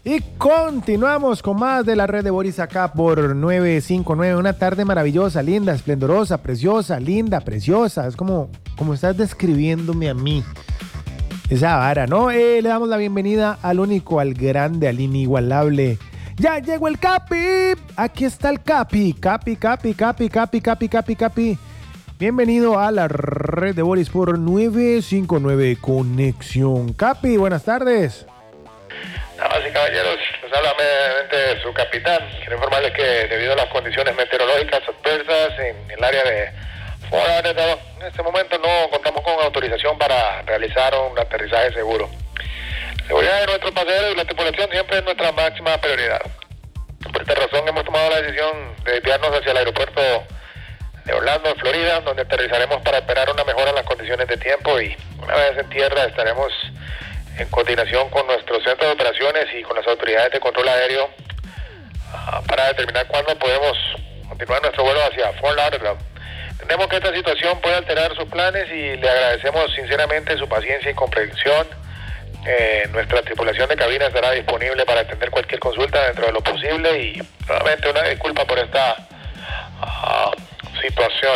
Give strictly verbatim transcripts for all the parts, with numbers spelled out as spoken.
Y continuamos con más de la red de Boris acá por nueve cinco nueve. Una tarde maravillosa, linda, esplendorosa, preciosa, linda, preciosa. Es como, como estás describiéndome a mí. Esa vara, ¿no? Eh, le damos la bienvenida al único, al grande, al inigualable. ¡Ya llegó el Capi! Aquí está el Capi. Capi, Capi, Capi, Capi, Capi, Capi, Capi. Bienvenido a la red de Boris por nueve cinco nueve Conexión. Capi, buenas tardes. Damas y caballeros, les habla nuevamente su capitán. Quiero informarles que debido a las condiciones meteorológicas adversas en el área de Fort Lauderdale, en este momento no contamos con autorización para realizar un aterrizaje seguro. La seguridad de nuestros pasajeros y la tripulación siempre es nuestra máxima prioridad. Por esta razón hemos tomado la decisión de desviarnos hacia el aeropuerto de Orlando, en Florida, donde aterrizaremos para esperar una mejora en las condiciones de tiempo, y una vez en tierra estaremos en coordinación con nuestro centro de operaciones y con las autoridades de control aéreo uh, para determinar cuándo podemos continuar nuestro vuelo hacia Fort Lauderdale. Entendemos que esta situación puede alterar sus planes y le agradecemos sinceramente su paciencia y comprensión. Eh, nuestra tripulación de cabina estará disponible para atender cualquier consulta dentro de lo posible, y nuevamente una disculpa por esta uh, situación.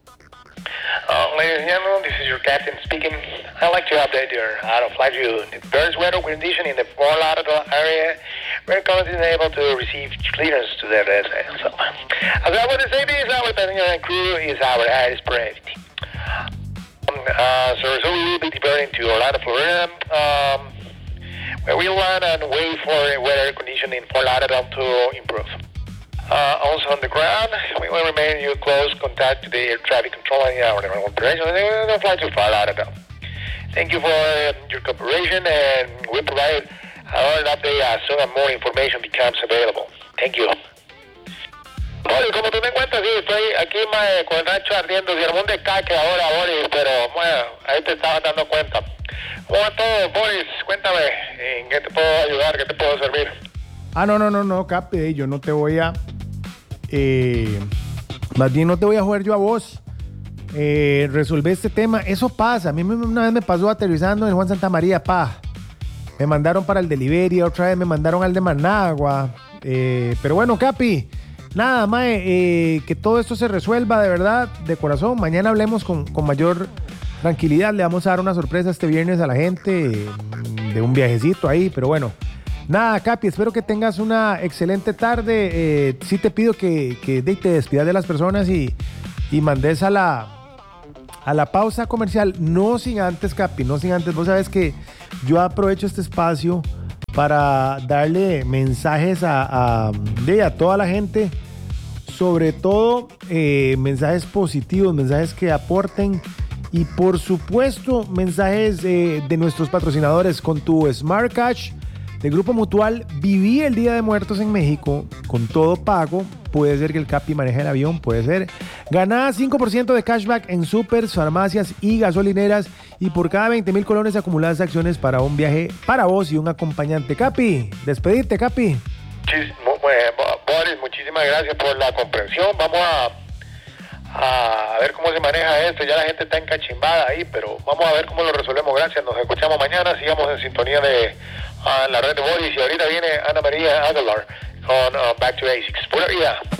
Uh, ladies and gentlemen, this is your captain speaking. I'd like to update your out-of-flight view. The various weather conditions in the Fort Lauderdale area, we're currently unable to receive clearance to the desert. So, as I want to say this, our passenger and crew is our highest priority. Um, uh, so, so we will be departing to Orlando, Florida, um, where we'll land and wait for weather conditions in Fort Lauderdale to improve. Uh, also on the ground, we will remain in close contact to the air traffic control and our operation. We'll fly to Fort Lauderdale. Thank you for uh, your cooperation, and we'll provide an update as soon as more information becomes available. Thank you. Boris, como tú me cuentas, sí, estoy aquí mae, con el rancho ardiendo, y el mundo de caque ahora, Boris, pero bueno, ahí te estabas dando cuenta. ¿Cómo va todo, Boris? Cuéntame, ¿en qué te puedo ayudar? ¿Qué te puedo servir? Ah, no, no, no, no, Capi, yo no te voy a... Eh, más bien no te voy a joder yo a vos. Eh, resolver este tema, eso pasa. A mí una vez me pasó aterrizando en Juan Santa María, pa. Me mandaron para el delivery, otra vez me mandaron al de Managua. Eh, pero bueno, Capi, nada, mae, eh, que todo esto se resuelva de verdad, de corazón. Mañana hablemos con, con mayor tranquilidad. Le vamos a dar una sorpresa este viernes a la gente eh, de un viajecito ahí, pero bueno. Nada, Capi, espero que tengas una excelente tarde. Eh, sí te pido que, que te despidas de las personas y, y mandes a la, a la pausa comercial. No sin antes, Capi, no sin antes. Vos sabes que yo aprovecho este espacio para darle mensajes a, a, de, a toda la gente. Sobre todo eh, mensajes positivos, mensajes que aporten. Y por supuesto, mensajes eh, de nuestros patrocinadores. Con tu Smart Cash de Grupo Mutual, viví el Día de Muertos en México con todo pago. Puede ser que el Capi maneje el avión, puede ser. Ganá cinco por ciento de cashback en supers, farmacias y gasolineras, y por cada veinte mil colones acumuladas acciones para un viaje para vos y un acompañante. Capi, despedirte, Capi. Muchis, Boris, muchísimas gracias por la comprensión. Vamos a, a ver cómo se maneja esto. Ya la gente está encachimbada ahí, pero vamos a ver cómo lo resolvemos. Gracias, nos escuchamos mañana. Sigamos en sintonía de uh, la red de Boris, y ahorita viene Ana María Aguilar con uh, Back to Basics. Pura vida.